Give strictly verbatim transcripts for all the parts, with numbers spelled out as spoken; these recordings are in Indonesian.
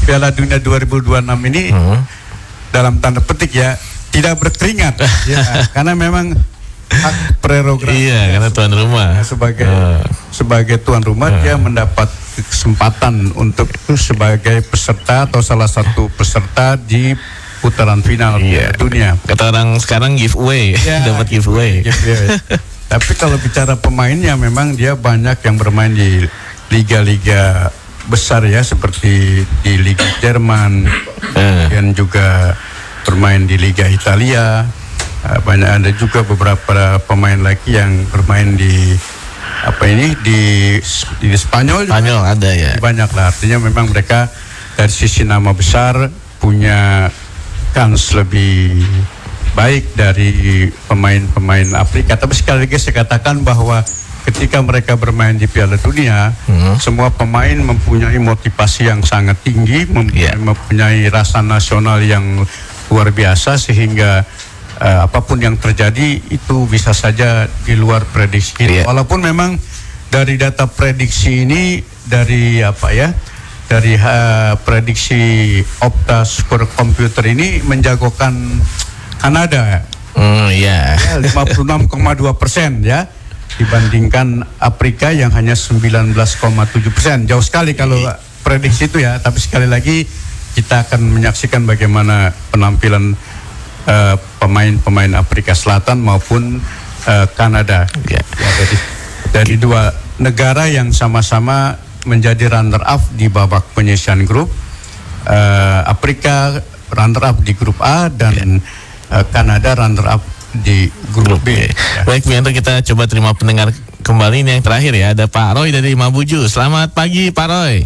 Piala Dunia dua ribu dua puluh enam ini hmm. dalam tanda petik ya tidak berkeringat ya, karena memang hak prerogatif iya, karena tuan rumah sebagai uh. sebagai tuan rumah uh. dia mendapat kesempatan untuk sebagai peserta atau salah satu peserta di putaran final iya. dunia. Kata orang sekarang giveaway, ya, dapat giveaway. giveaway. Tapi kalau bicara pemainnya memang dia banyak yang bermain di liga-liga besar ya, seperti di Liga Jerman, uh. dan juga bermain di Liga Italia. Uh, banyak ada juga beberapa pemain lagi yang bermain di apa ini di di Spanyol. Spanyol juga ada ya. Banyak lah, artinya memang mereka dari sisi nama besar punya kans lebih baik dari pemain-pemain Afrika. Tapi sekali lagi saya katakan bahwa ketika mereka bermain di Piala Dunia, hmm. semua pemain mempunyai motivasi yang sangat tinggi, mempunyai, yeah. mempunyai rasa nasional yang luar biasa, sehingga uh, apapun yang terjadi itu bisa saja di luar prediksi. Yeah. Walaupun memang dari data prediksi ini, dari apa ya, dari uh, prediksi Opta Skor Komputer ini menjagokan Kanada, mm, yeah. ya, lima puluh enam koma dua persen ya, dibandingkan Afrika yang hanya sembilan belas koma tujuh persen. Jauh sekali kalau prediksi itu ya, tapi sekali lagi kita akan menyaksikan bagaimana penampilan uh, pemain-pemain Afrika Selatan maupun uh, Kanada. Yeah. Ya, dari, dari dua negara yang sama-sama menjadi runner-up di babak penyisihan grup. uh, Afrika runner-up di grup A dan yeah. uh, Kanada runner-up di grup, grup B. Ya. Baik, biar kita coba terima pendengar kembali. Ini yang terakhir ya, ada Pak Roy dari Mabuju. Selamat pagi Pak Roy.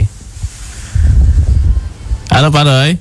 Halo Pak Roy.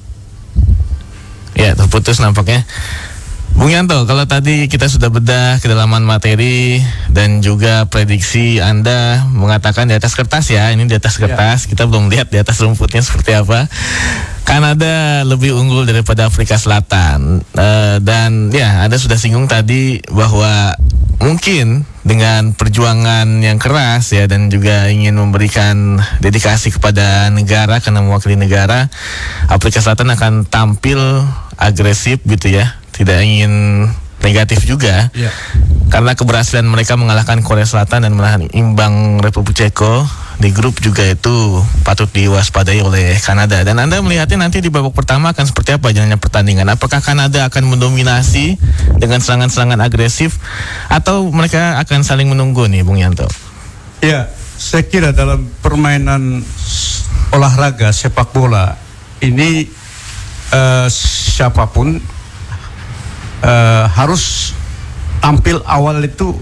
Ya, terputus nampaknya. Bung Yanto, kalau tadi kita sudah bedah kedalaman materi dan juga prediksi Anda mengatakan di atas kertas ya, ini di atas kertas, ya. Kita belum lihat di atas rumputnya seperti apa. Kanada lebih unggul daripada Afrika Selatan, uh, dan ya Anda sudah singgung tadi bahwa mungkin dengan perjuangan yang keras ya, dan juga ingin memberikan dedikasi kepada negara karena mewakili negara, Afrika Selatan akan tampil agresif gitu ya, tidak ingin negatif juga, yeah. Karena keberhasilan mereka mengalahkan Korea Selatan dan menahan imbang Republik Ceko di grup juga itu patut diwaspadai oleh Kanada. Dan Anda melihatnya nanti di babak pertama akan seperti apa jalannya pertandingan? Apakah Kanada akan mendominasi dengan serangan-serangan agresif atau mereka akan saling menunggu nih, Bung Yanto? Ya, saya kira dalam permainan olahraga sepak bola ini uh, siapapun uh, harus tampil awal itu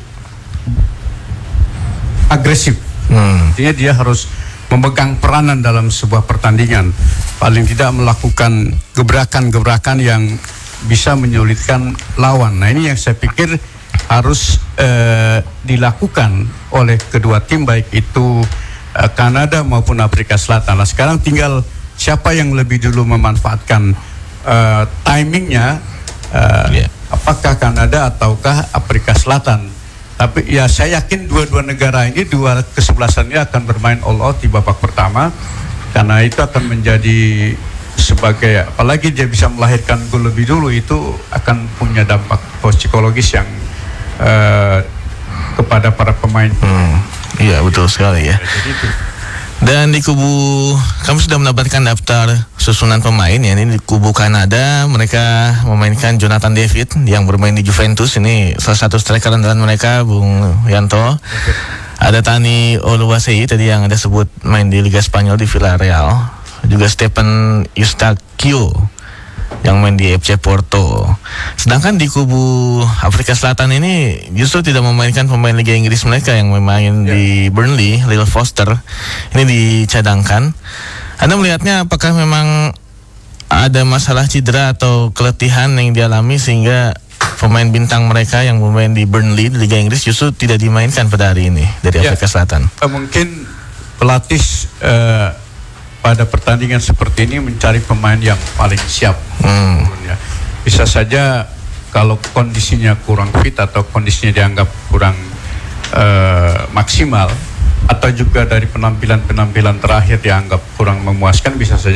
agresif. Hmm. Artinya dia harus memegang peranan dalam sebuah pertandingan, paling tidak melakukan gebrakan-gebrakan yang bisa menyulitkan lawan. Nah, ini yang saya pikir harus uh, dilakukan oleh kedua tim, baik itu uh, Kanada maupun Afrika Selatan. Nah, sekarang tinggal siapa yang lebih dulu memanfaatkan uh, timingnya, uh, yeah. apakah Kanada ataukah Afrika Selatan. Tapi ya saya yakin dua-dua negara ini, dua kesebelasannya akan bermain all out di babak pertama, karena itu akan menjadi sebagai, apalagi dia bisa melahirkan gol lebih dulu, itu akan punya dampak psikologis yang uh, kepada para pemain. Hmm, iya betul sekali ya. Jadi itu. Dan di kubu, kami sudah mendapatkan daftar susunan pemain ya. Ini di kubu Kanada, mereka memainkan Jonathan David yang bermain di Juventus. Ini salah satu striker andalan mereka, Bung Yanto. Ada Tani Oluwaseyi tadi yang Anda sebut main di Liga Spanyol di Villarreal. Juga Stephen Eustáquio yang main di F C Porto. Sedangkan di kubu Afrika Selatan ini justru tidak memainkan pemain Liga Inggris mereka yang bermain yeah. di Burnley, Lil Foster. Ini dicadangkan. Anda melihatnya apakah memang ada masalah cedera atau keletihan yang dialami sehingga pemain bintang mereka yang bermain di Burnley di Liga Inggris justru tidak dimainkan pada hari ini dari yeah. Afrika Selatan? Uh, mungkin pelatih uh, pada pertandingan seperti ini mencari pemain yang paling siap. Hmm. Ya. Bisa saja kalau kondisinya kurang fit atau kondisinya dianggap kurang uh, maksimal, atau juga dari penampilan-penampilan terakhir dianggap kurang memuaskan, bisa saja